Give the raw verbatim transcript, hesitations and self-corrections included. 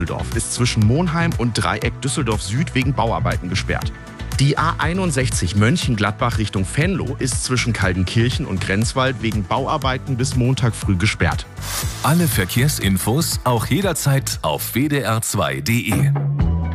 Düsseldorf ist zwischen Monheim und Dreieck Düsseldorf Süd wegen Bauarbeiten gesperrt. Die A einundsechzig Mönchengladbach Richtung Venlo ist zwischen Kaldenkirchen und Grenzwald wegen Bauarbeiten bis Montag früh gesperrt. Alle Verkehrsinfos auch jederzeit auf w d r zwei punkt d e.